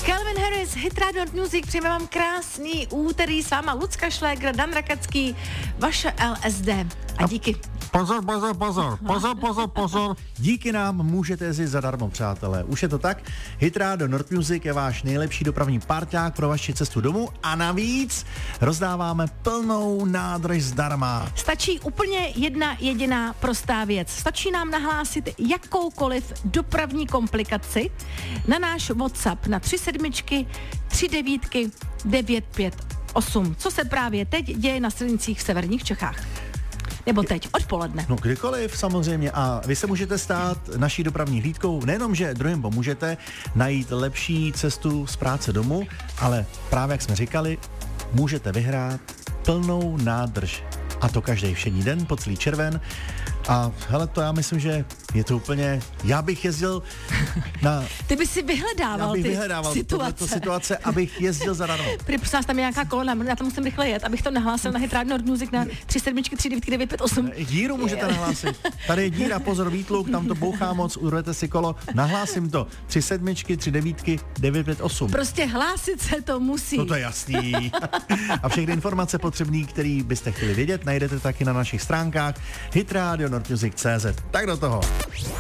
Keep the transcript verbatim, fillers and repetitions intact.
Calvin Harris, Hit Radio Music, přejeme vám krásný úterý, s váma Lucka Šlégr, Dan Rakacký, vaše L S D. A díky. Pozor, pozor, pozor, pozor, pozor, pozor. Díky nám můžete jezdit zadarmo, přátelé. Už je to tak. Hit Radio Nord Music je váš nejlepší dopravní parťák pro vaši cestu domů a navíc rozdáváme plnou nádrž zdarma. Stačí úplně jedna jediná prostá věc. Stačí nám nahlásit jakoukoliv dopravní komplikaci na náš WhatsApp na tři sedmičky, tři devítky, devět pět osm. Co se právě teď děje na silnicích v severních Čechách. Nebo teď, odpoledne. No kdykoliv samozřejmě a vy se můžete stát naší dopravní hlídkou, nejenom, že druhým pomůžete najít lepší cestu z práce domů, ale právě jak jsme říkali, můžete vyhrát plnou nádrž. A to každý všední den po celý červen. A hele, to já myslím, že je to úplně... Já bych jezdil na... Ty bys si vyhledával já bych ty vyhledával situace. situace, abych jezdil zadarmo. Prý, prosím vás, tam je nějaká kolona, já to musím rychle jet, abych to nahlásil na Hit Radio Nord Music na tři sedmičky, tři devítky, devět pět osm. Díru můžete nahlásit. Tady je díra, pozor, výtluk, tam to bouchá moc, urvete si kolo. Nahlásím to. Tři sedmičky, tři devítky, devět pět osm. Prostě hlásit se to musí. No to je jasný. A všechny informace potřebné, které byste chtěli vědět, najdete taky na našich stránkách hit radio nord music tečka cé zet. Tak do toho.